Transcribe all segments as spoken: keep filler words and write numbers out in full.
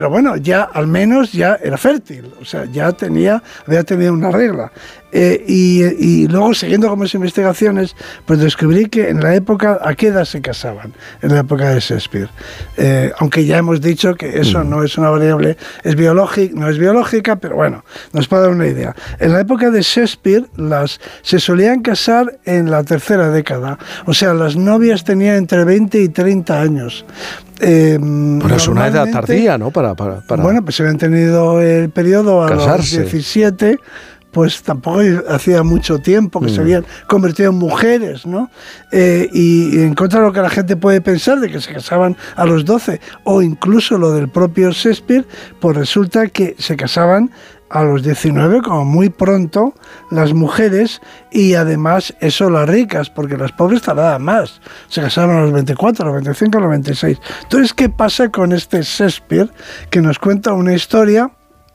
Pero bueno, ya al menos ya era fértil, o sea, ya tenía, había tenido una regla. Eh, y, y luego, siguiendo con mis investigaciones, pues descubrí que en la época, ¿a qué edad se casaban? En la época de Shakespeare. Eh, aunque ya hemos dicho que eso no es una variable, es biológica, no es biológica, pero bueno, nos puede dar una idea. En la época de Shakespeare, las, se solían casar en la tercera década, o sea, las novias tenían entre veinte y treinta años. Eh, Pero es una edad tardía, ¿no? Para, para, para bueno, pues si habían tenido el periodo a casarse. Los diecisiete, pues tampoco hacía mucho tiempo que mm. se habían convertido en mujeres, ¿no? Eh, y, y en contra de lo que la gente puede pensar de que se casaban a los doce, o incluso lo del propio Shakespeare, pues resulta que se casaban a los diecinueve, como muy pronto, las mujeres, y además eso las ricas, porque las pobres tardaban más. Se casaron a los veinticuatro, a los veinticinco, a los veintiséis. Entonces, ¿qué pasa con este Shakespeare que nos cuenta una historia?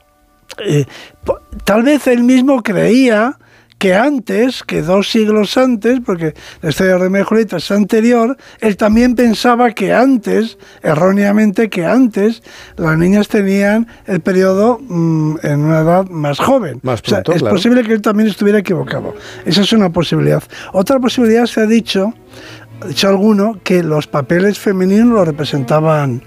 Eh, tal vez él mismo creía que antes, que dos siglos antes, porque la historia de Romeo y Julieta es anterior, él también pensaba que antes, erróneamente, que antes las niñas tenían el periodo mmm, en una edad más joven. Más pronto, o sea, es claro. posible que él también estuviera equivocado. Esa es una posibilidad. Otra posibilidad, se ha dicho, ha dicho alguno, que los papeles femeninos los representaban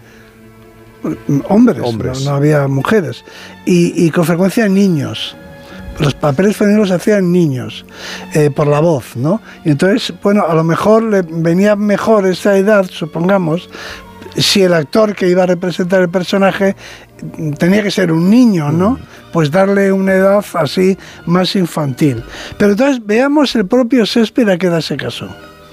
hombres, hombres. No, no había mujeres, y, y con frecuencia niños. Los papeles femeninos los hacían niños, eh, por la voz, ¿no? Y entonces, bueno, a lo mejor le venía mejor esa edad, supongamos, si el actor que iba a representar el personaje tenía que ser un niño, ¿no? Pues darle una edad así más infantil. Pero entonces veamos el propio Shakespeare a qué edad se casó.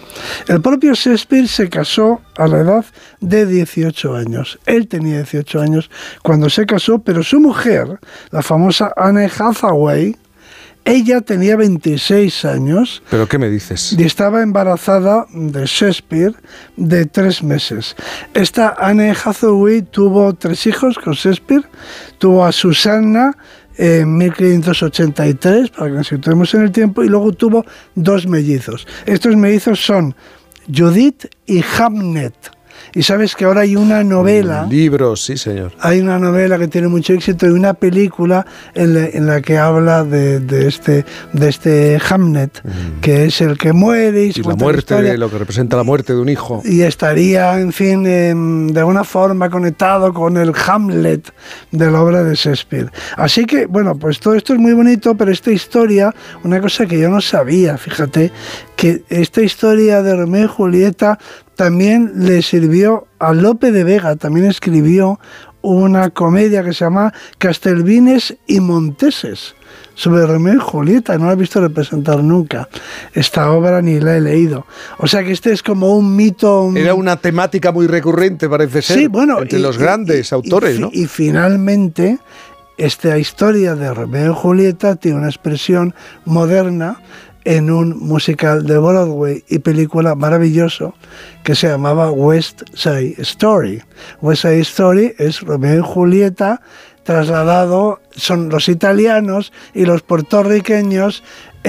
El propio Shakespeare se casó a la edad de dieciocho años. Él tenía dieciocho años cuando se casó, pero su mujer, la famosa Anne Hathaway, ella tenía veintiséis años. ¿Pero qué me dices? Y estaba embarazada de Shakespeare de tres meses. Esta Anne Hathaway tuvo tres hijos con Shakespeare. Tuvo a Susanna en mil quinientos ochenta y tres, para que nos situemos en el tiempo, y luego tuvo dos mellizos. Estos mellizos son Judith y Hamnet. Y sabes que ahora hay una novela... Libros, sí, señor. Hay una novela que tiene mucho éxito y una película en la, en la que habla de, de, este, de este Hamnet, mm. que es el que muere y, y la muerte, la de lo que representa la muerte de un hijo. Y estaría, en fin, eh, de alguna forma conectado con el Hamlet de la obra de Shakespeare. Así que, bueno, pues todo esto es muy bonito, pero esta historia, una cosa que yo no sabía, fíjate, que esta historia de Romeo y Julieta también le sirvió a Lope de Vega, también escribió una comedia que se llama Castelvines y Monteses, sobre Romeo y Julieta. No la he visto representar nunca. Esta obra ni la he leído. O sea que este es como un mito... Era una temática muy recurrente, parece ser, sí, bueno, entre y, los grandes y, autores, y, ¿no? Y finalmente, esta historia de Romeo y Julieta tiene una expresión moderna en un musical de Broadway y película maravilloso que se llamaba West Side Story. West Side Story es Romeo y Julieta trasladado, son los italianos y los puertorriqueños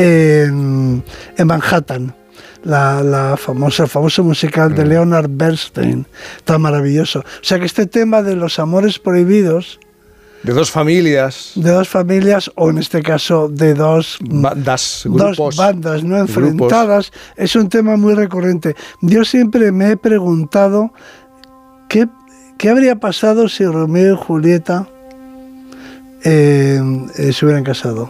en, en Manhattan. La, la famosa, el famoso musical de Leonard Bernstein, tan maravilloso. O sea que este tema de los amores prohibidos, de dos familias. De dos familias, o en este caso de dos bandas, grupos, dos bandas no enfrentadas, grupos. Es un tema muy recurrente. Yo siempre me he preguntado qué, qué habría pasado si Romeo y Julieta eh, eh, se hubieran casado.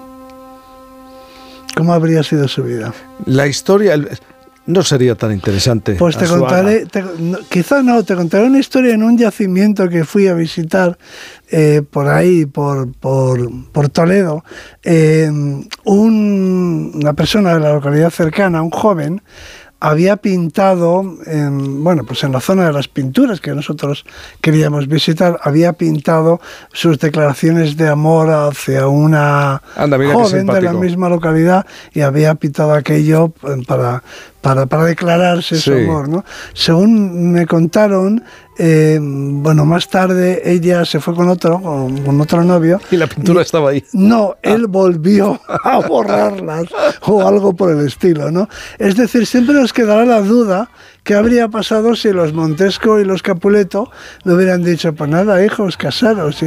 ¿Cómo habría sido su vida? La historia... El... no sería tan interesante. Pues te contaré, te, no, quizá no, te contaré una historia en un yacimiento que fui a visitar eh, por ahí, por, por, por Toledo. Eh, un, una persona de la localidad cercana, un joven, había pintado, en, bueno, pues en la zona de las pinturas que nosotros queríamos visitar, había pintado sus declaraciones de amor hacia una Anda, joven de la misma localidad, y había pintado aquello para, para, para declararse Sí. su amor, ¿no? Según me contaron, eh, bueno, más tarde ella se fue con otro, con, con otro novio. Y la pintura y, estaba ahí. No, él volvió a borrarlas o algo por el estilo, ¿no? Es decir, siempre nos quedará la duda qué habría pasado si los Montesco y los Capuleto le hubieran dicho, pues nada, hijos, casaros.